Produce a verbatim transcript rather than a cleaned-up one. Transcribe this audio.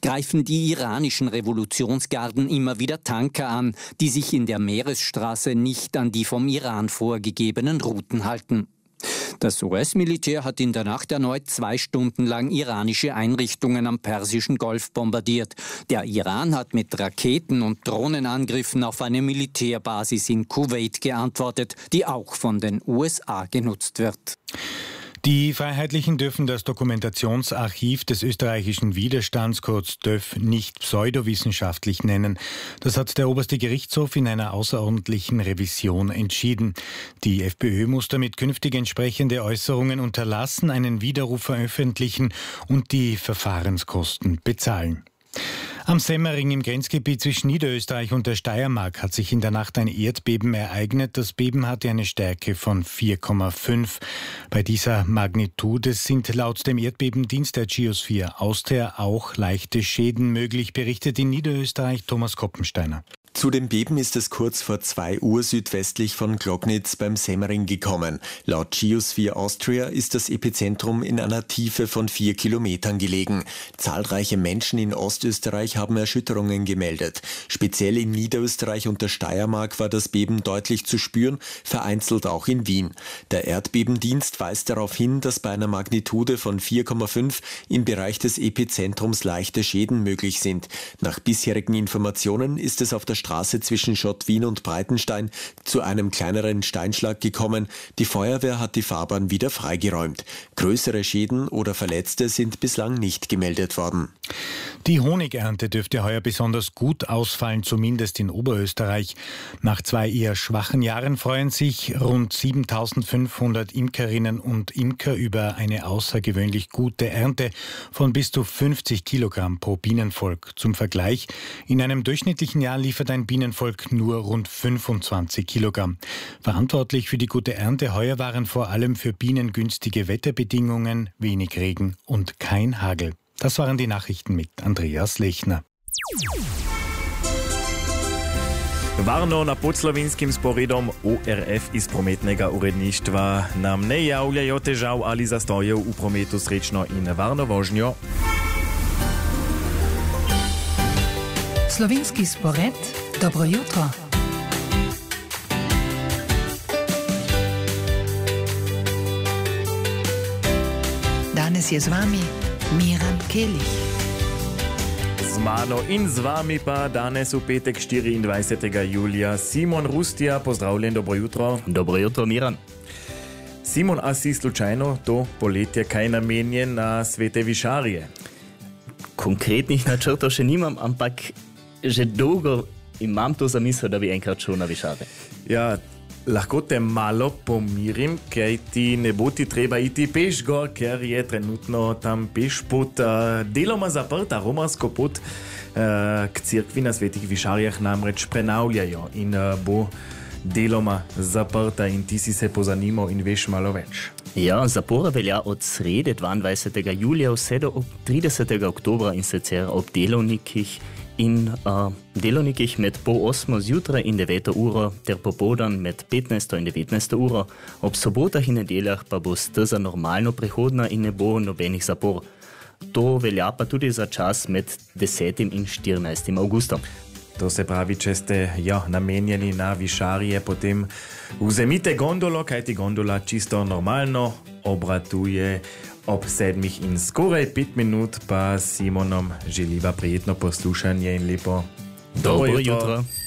greifen die iranischen Revolutionsgarden immer wieder Tanker an, die sich in der Meeresstraße nicht an die vom Iran vorgegebenen Routen halten. Das U S-Militär hat in der Nacht erneut zwei Stunden lang iranische Einrichtungen am Persischen Golf bombardiert. Der Iran hat mit Raketen- und Drohnenangriffen auf eine Militärbasis in Kuwait geantwortet, die auch von den U S A genutzt wird. Die Freiheitlichen dürfen das Dokumentationsarchiv des österreichischen Widerstands, kurz D Ö F, nicht pseudowissenschaftlich nennen. Das hat der oberste Gerichtshof in einer außerordentlichen Revision entschieden. Die FPÖ muss damit künftig entsprechende Äußerungen unterlassen, einen Widerruf veröffentlichen und die Verfahrenskosten bezahlen. Am Semmering im Grenzgebiet zwischen Niederösterreich und der Steiermark hat sich in der Nacht ein Erdbeben ereignet. Das Beben hatte eine Stärke von vier Komma fünf. Bei dieser Magnitude sind laut dem Erdbebendienst der Geosphere Austria auch leichte Schäden möglich, berichtet in Niederösterreich Thomas Koppensteiner. Zu dem Beben ist es kurz vor zwei Uhr südwestlich von Glognitz beim Semmering gekommen. Laut Geosphere Austria ist das Epizentrum in einer Tiefe von vier Kilometern gelegen. Zahlreiche Menschen in Ostösterreich haben Erschütterungen gemeldet. Speziell in Niederösterreich und der Steiermark war das Beben deutlich zu spüren, vereinzelt auch in Wien. Der Erdbebendienst weist darauf hin, dass bei einer Magnitude von vier Komma fünf im Bereich des Epizentrums leichte Schäden möglich sind. Nach bisherigen Informationen ist es auf der Straße zwischen Schott-Wien und Breitenstein zu einem kleineren Steinschlag gekommen. Die Feuerwehr hat die Fahrbahn wieder freigeräumt. Größere Schäden oder Verletzte sind bislang nicht gemeldet worden. Die Honigernte dürfte heuer besonders gut ausfallen, zumindest in Oberösterreich. Nach zwei eher schwachen Jahren freuen sich rund siebentausendfünfhundert Imkerinnen und Imker über eine außergewöhnlich gute Ernte von bis zu fünfzig Kilogramm pro Bienenvolk. Zum Vergleich, in einem durchschnittlichen Jahr liefert ein Bienenvolk nur rund fünfundzwanzig Kilogramm. Verantwortlich für die gute Ernte heuer waren vor allem für Bienen günstige Wetterbedingungen, wenig Regen und kein Hagel. Das waren die Nachrichten mit Andreas Lechner. Varno na podslovinskim sporedom O R F iz prometnega uredništva nam ne javljajo težav ali zastojev v prometu srečno in varno vožnjo. Slovenski spored, dobro jutro. Danes je z vami Miran Kelich. Z mano in z vami pa danes v petek štiriindvajsetega julija Simon Rustija. Pozdravljen, dobro jutro. Dobro jutro, Miran. Simon, a si slučajno to poletje kaj namenjen na svete višarje? Konkretnih načrtov še nimam, ampak že dolgo imam to zamisel, da bi enkrat šel na višare. Ja, lahko te malo pomirim, kaj ti ne bo ti treba iti peš gor, ker je trenutno tam peš pot uh, deloma zaprta, romarsko pot uh, k cerkvi na svetih višarjah namreč prenavljajo in uh, bo deloma zaprta in ti si se pozanimal in veš malo več. Ja, zapora velja od srede dvaindvajsetega julija vse do tridesetega oktobra in sicer ob delovnikih in uh, delovnikih med pol osmo zjutraj in deveto uro ter popoldan med petnajsto in devetnajsto uro. Ob sobotah in nedeljah pa bo steza normalno prehodna in ne bo nobenih zapor. To velja pa tudi za čas med desetim in štirinajstim avgustom. To se pravi, če ste ja, namenjeni na višarje, potem vzemite gondolo, kajti gondola čisto normalno obratuje ob sedmih in skoraj pet minut pa Simonom želiva prijetno poslušanje in lepo dobro jutro. jutro.